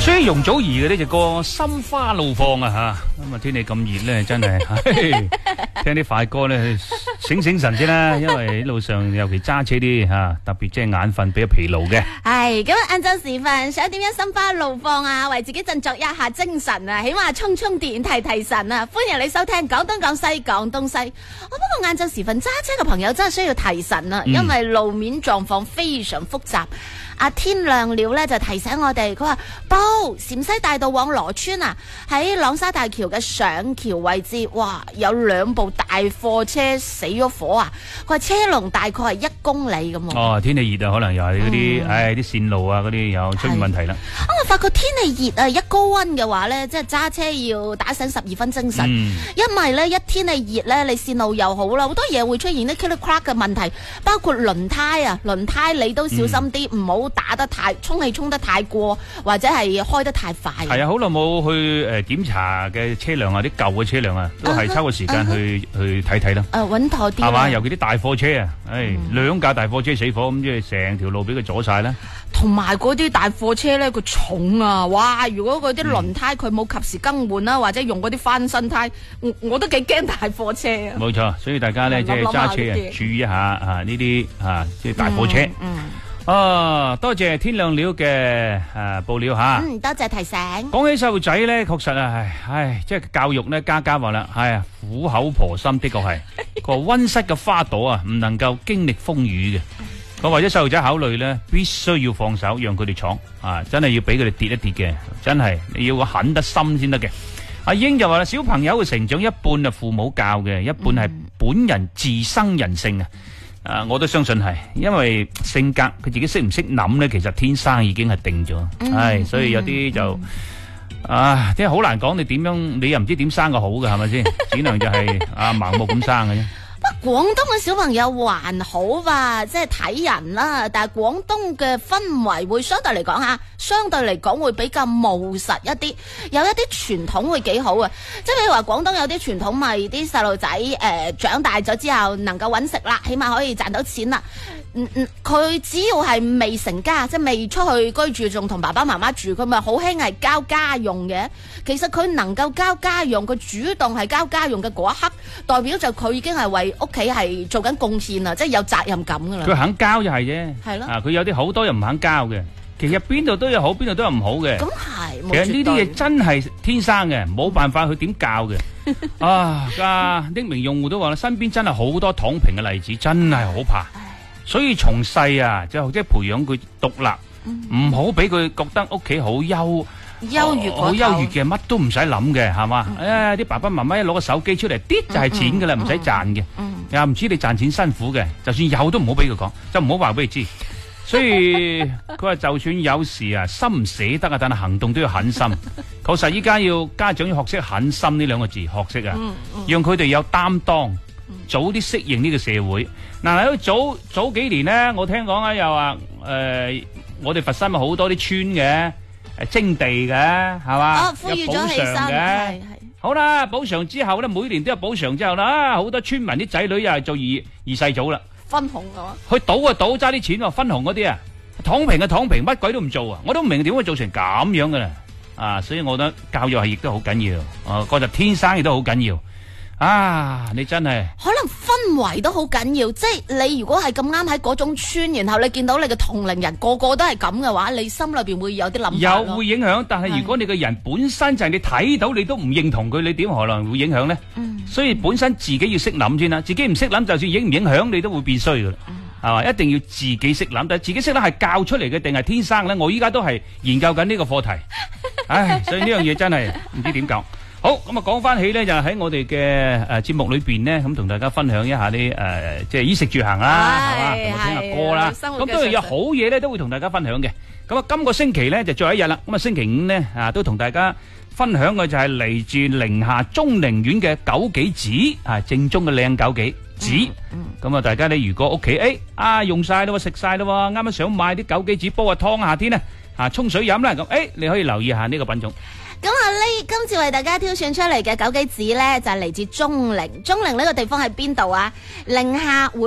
所以容祖兒嘅呢隻歌《心花怒放》啊吓，咁啊天氣咁熱咧，真係聽啲快歌咧醒醒神先啦，因為喺路上尤其揸車啲吓，特別即係眼瞓比較疲勞嘅。 係咁晏晝時分想點樣心花怒放啊？為自己振作一下精神啊，起碼充充電提神啊！歡迎你收聽廣東廣西廣東西。不過晏晝時分揸車嘅朋友真係需要提神啊，因為路面狀況非常複雜。阿天亮了咧就提醒我哋，佢話報陝西大道往羅村啊，喺朗沙大橋嘅上橋位置，哇有2部大貨車死咗火啊！佢話車龍大概係1公里咁。 哦，天氣熱啊，可能又係嗰啲，啲線路啊嗰啲又出現問題啦。 我發覺天氣熱啊，一高溫嘅話咧，即係揸車要打醒12分精神，因為咧一天氣熱咧，你線路又好啦，好多嘢會出現啲 click crack 嘅問題，包括輪胎啊，輪胎你都小心啲，唔好打得太充氣充得太過，或者係開得太快。係啊， 好耐冇去檢查嘅車輛啊，啲舊嘅車輛啊，都係抽個時間去睇睇啦。 穩妥啲係嘛，尤其啲大貨車啊，2架大貨車死火，咁即係成條路俾佢阻晒啦。 同埋嗰啲大貨車咧，佢重啊！哇，如果嗰啲輪胎佢冇及時更換啦，或者用嗰啲翻新胎，我都幾驚大貨車啊！ 冇錯，所以大家咧即係揸車啊，注意一下呢啲即係大貨車。多謝天亮了嘅報料吓。 多謝提醒。 講起細路仔咧，確實啊，即係教育咧，家話啦，苦口婆心的確係個溫室嘅花朵啊，唔能夠經歷風雨嘅。我為咗細路仔考慮咧，必須要放手，讓佢哋闖真係要俾佢哋跌一跌嘅，真係你要狠得心先得嘅。阿英就話啦，小朋友嘅成長一半係父母教嘅，一半係本人自生人性啊。我都相信係，因為性格佢自己識唔識諗咧，其實天生已經係定咗。所以有啲就即係好難講，你點樣你又唔知點生個好嘅，係咪先？只能就係盲目咁生嘅啫。 廣東嘅小朋友還好吧，即係睇人啦。但係廣東嘅氛圍會相對嚟講會比較務實一啲，有一啲傳統會幾好啊。即係譬如話廣東有啲傳統，咪啲細路仔長大咗之後能夠揾食啦，起碼可以賺到錢啦。佢只要係未成家，即係未出去居住，仲同爸爸媽媽住，佢咪好興係交家用嘅。其實佢能夠交家用，佢主動係交家用嘅嗰一刻，代表就佢已經係為屋企係做緊貢獻啦，即係有責任感噶啦。佢肯交就係啫，係咯。佢有啲好多又唔肯交嘅，其實邊度都有好，邊度都有唔好嘅。咁係，其實呢啲嘢真係天生嘅，冇辦法去點教嘅。匿名用戶都話啦，身邊真係好多躺平嘅例子，真係好怕。所以從細就即係培養佢獨立，唔好俾佢覺得屋企好優越嘅，乜都唔使諗嘅，係嘛？啲爸爸媽媽一攞個手機出嚟，啲就係錢噶啦，唔使賺嘅。又唔知你賺錢辛苦嘅，就算有都唔好俾佢講，就唔好話俾佢知。所以佢話就算有時心唔捨得但係行動都要狠心。確實依家家長要學識狠心呢2個字，學識讓佢哋有擔當，早啲適應呢個社會。喺早幾年呢，我聽講又話我哋佛山咪好多啲村嘅徵地嘅，係嘛？有補償嘅。好啦，補償之後咧，每年都有補償之後啦，好多村民啲仔女又係做二世祖啦， 分紅啊！ 去賭揸啲錢喎，分紅嗰啲躺平躺平，乜鬼都唔做我都唔明點會做成咁樣噶啦。所以我覺得教育係亦都好緊要，覺得天生亦都好緊要。你真係可能氛圍都好緊要，即係你如果係咁啱喺嗰種村，然後你見到你嘅同齡人個個都係咁嘅話，你心裏邊會有啲諗法咯。有會影響，但係如果你個人本身就係你睇到你都唔認同佢，你點可能會影響呢？所以本身自己要識諗先啦，自己唔識諗，就算影唔影響你都會變衰噶啦，係嘛？一定要自己識諗，但係自己識諗係教出嚟嘅定係天生呢？我依家都係研究緊呢個課題，所以呢樣嘢真係唔知點講。好，咁講翻起咧，就喺我哋嘅節目裏邊呢，咁同大家分享一下啲即係衣食住行啦，係嘛，同埋聽下歌啦，咁當然有好嘢咧，都會同大家分享嘅。咁今個星期咧就最後一日啦，咁星期5呢都同大家分享嘅就係嚟自寧夏中寧縣嘅枸杞子，正宗嘅靚枸杞子。咁大家呢，如果屋企用晒咯，食晒咯，啱啱想買啲枸杞子煲湯，夏天呢沖水飲啦，咁你可以留意下呢個品種。 咁今次為大家挑選出嚟嘅枸杞子呢，就係嚟自中寧。中寧呢個地方喺邊度啊？寧夏